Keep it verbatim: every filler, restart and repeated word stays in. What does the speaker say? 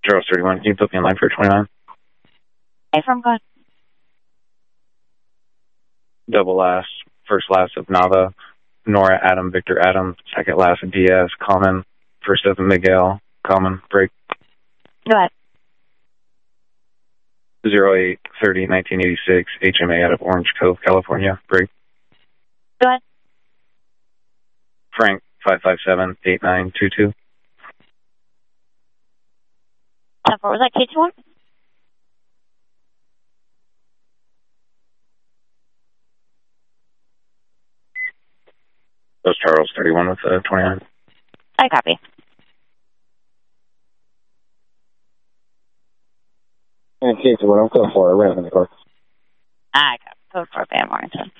Charles thirty-one, can you put me in line for twenty-nine? Hey, from God. Double last, first last of Nava, Nora Adam, Victor Adam, second last of Diaz, common, first of Miguel, common, break. Go ahead. zero eight thirty nineteen eighty-six, H M A out of Orange Cove, California, break. Go ahead. Frank, five five seven eight nine two two. Uh, what was that, K two one? That was Charles thirty-one with uh, twenty-nine. I copy. And K two one, I'm going for a random car. I copy. Code for Van Warrington.